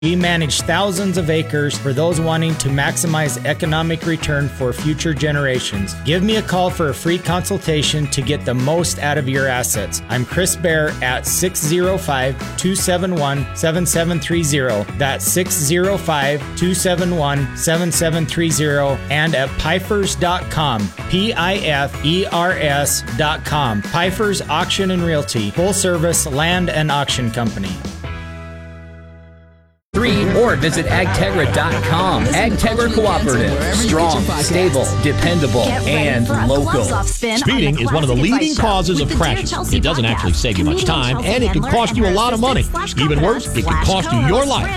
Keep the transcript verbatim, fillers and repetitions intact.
We manage thousands of acres for those wanting to maximize economic return for future generations. Give me a call for a free consultation to get the most out of your assets. I'm Chris Bear at six oh five, two seven one, seven seven three oh. That's six oh five, two seven one, seven seven three oh and at pifers dot com. P I F E R S dot com. Pifers Auction and Realty, full service land and auction company. Three, or visit agtegra dot com. Agtegra Cooperative. Strong, stable, dependable, and local. Speeding is one of the leading causes of crashes. It doesn't actually save you much time, and it can cost you a lot of money. Even worse, it can cost you your life.